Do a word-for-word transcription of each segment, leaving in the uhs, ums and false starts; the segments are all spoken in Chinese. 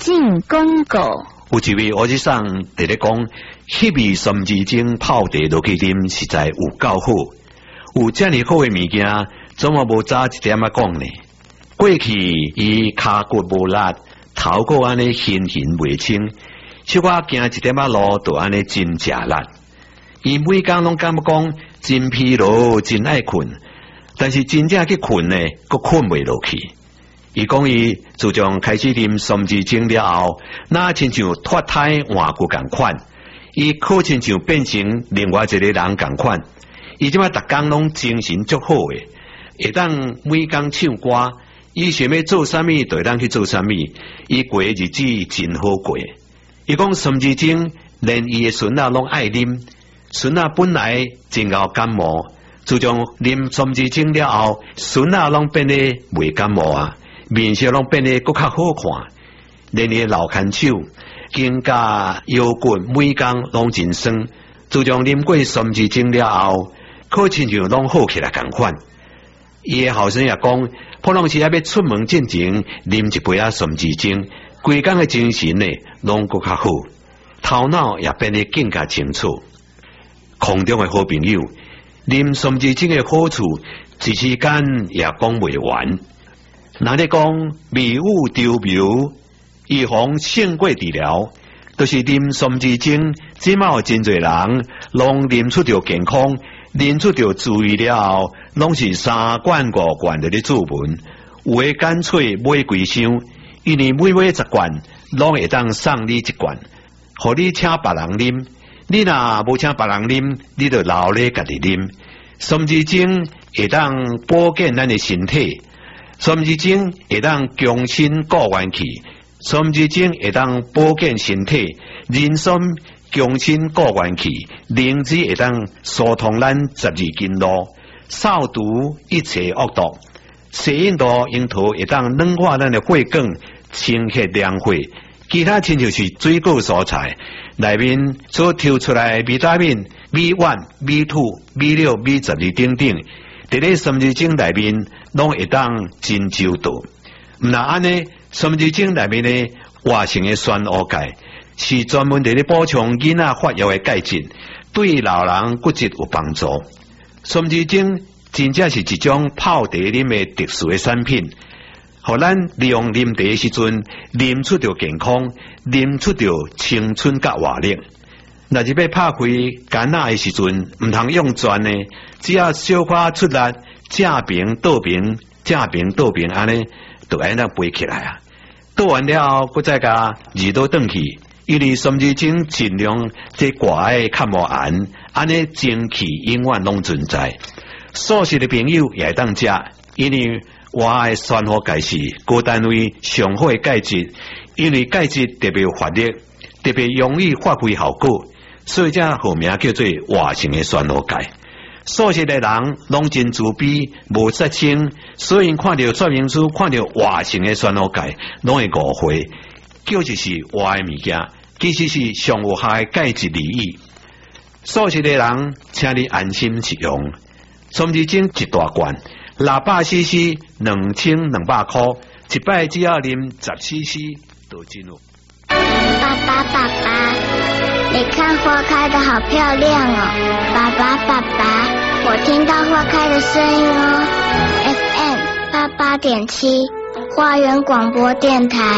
进广告。 有一位我去上伫咧讲，迄味参枝精泡茶落去啉，实在有够好。有遮尔好诶物件，怎么无早一点仔讲呢？过去伊骹骨无力，头壳安尼形形袂清，小可行一点仔路，就安尼真食力。伊每工拢感觉讲真疲劳，真爱困，但是真正去困呢，佫困袂落去。伊讲伊自从开始啉参枝精了后，那亲像脱胎换骨共款，伊可亲像变成另外一个人共款。伊即摆逐工拢精神足好诶，会当每工唱歌，伊想要做啥物就会当去做啥物，伊过诶日子真好过。伊讲参枝精连伊诶孙仔拢爱啉，孙仔本来真熬感冒，自从啉参枝精了后，孙仔拢变得袂感冒啊。面色拢变得更较好看，连伊老牵手、肩胛、腰骨每工拢真酸。自从啉过参枝精了后，可亲像拢好起来共款。伊诶后生也讲，普通时啊要出门进前啉一杯啊参枝精，规工诶精神呢拢更较好，头脑也变得更加清楚。空中诶好朋友，啉参枝精诶好处，一时间也讲袂完。那咧讲迷雾丢苗，预防胜过治疗，都、就是啉参枝精。即卖有真侪人拢啉出着健康，啉出着注意了后，拢是三罐五罐的咧注文，有诶干脆买几箱，因为每买一罐，拢会当送你一罐，互你请别人啉。你若无请别人啉，你就留咧家己啉。参枝精会当保健咱的身体。参枝精会当强身固元气，参枝精会当保健身体，人参强身固元气，灵芝会当疏通咱十二经络，扫除一切恶毒。西印度樱桃会当软化咱的血管，清血凉血。其他亲像是水果蔬菜内面所抽出来的维他命 B 一、B 二、B 六、B 十二等等。伫咧参枝精内面，拢会当真周到。毋那安尼，参枝精内面呢，活性的酸蚵钙是专门伫咧补充囡仔发育的钙质，对老人骨质有帮助。参枝精真正是一种泡茶啉的特殊的产品，互咱利用啉茶的时阵，啉出着健康，啉出着青春甲活力。若是要拍开干仔的时阵，唔通用钻呢，只要小可出力，正平倒平，正平倒平安尼，就安尼背起来啊。倒完了后，佮再甲二倒转去，因为参枝精尽量这挂的较无盐，安尼精气永远拢存在。素食的朋友也会当食，因为活的酸蚵钙是高单位上好的钙质，因为钙质特别有活力，特别容易发挥效果。所以这号名叫做活性的酸蚵钙。素食的人拢真自卑，无杀青，所以看到说明书，看到活性的酸蚵钙，拢会误会，叫就是活的物件，其实是上有效的钙质利益。素食的人，请你安心食用。参枝精一大罐，六百 C C， 两千两百块，一摆只要啉十 C C 就真有。 爸爸，爸爸。你看花开的好漂亮哦，爸爸爸爸，我听到花开的声音哦。F M 八八点七，花园广播电台。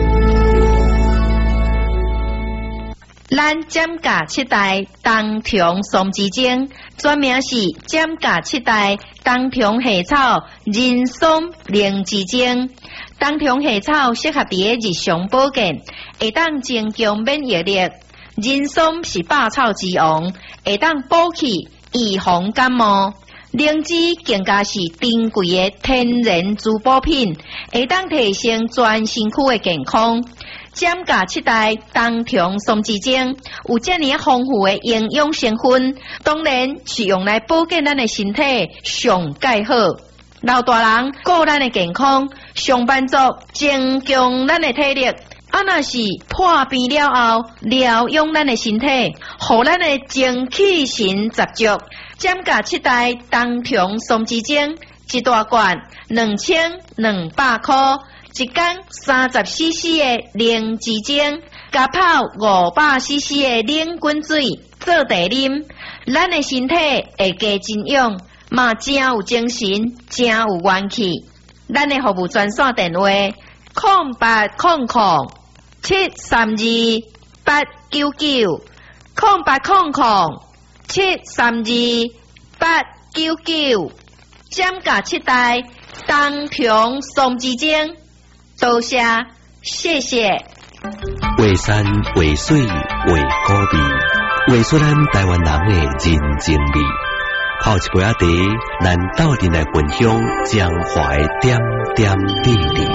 咱减价七代冬虫参枝精，专名是减价七代冬虫夏草人参灵芝精。冬虫夏草适合伫日常保健，会当增强免疫力。人参是百草之王，会当补气预防感冒。灵芝更加是珍贵的天然珠宝品，会当提升全身躯的健康。减价七代冬虫参枝精有这么丰富的营养成分，当然是用来保健咱的身体上介好。老大人顾咱的健康，上班族增强咱的体力。啊，若是破病了后，疗养咱的身体，互咱的精气神十足。减价七代冬虫参枝精一大罐，两千两百块， 一缸三十 C C 的灵芝精，加泡五百 C C 的冷滚水做茶啉，咱的身体会加真勇，嘛真有精神，真有元气。咱的服务专线电话：零八零零七三二八九九，零八零零七三二八九九。giảm价七代当庭松之精，多谢谢谢。 画山画水画古味，画出咱台湾人的人情味。泡一杯仔茶，咱斗阵来分享江华的点点滴滴。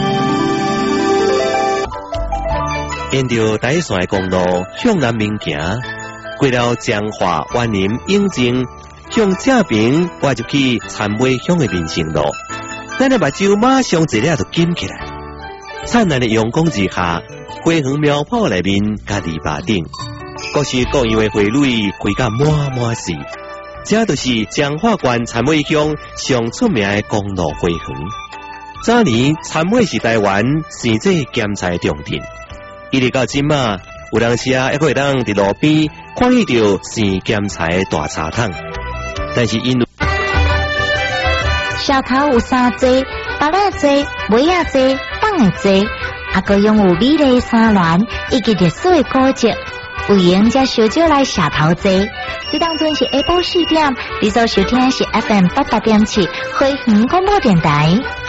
沿着台线的公路向南面行，过了江华万林永靖，向正边我就去田尾乡的民生路。咱的目睭马上一下就紧起来。灿烂的阳光之下，花园苗圃内面甲篱笆顶，各式各样的花蕊开甲满满是。这就是彰化县田尾乡上出名的公路花园。早年田尾是台湾生制咸菜重镇，一直到今嘛，有当时啊，还可以当伫路边看见到生咸菜的大茶桶，但是因为小头有三节，巴拉节、尾仔节、放的节，啊个拥有美丽山峦以及历史的古迹。有闲才小酒来社头坐，你当阵是下晡四点，你所收听的是 F M 八八点七，花园广播电台。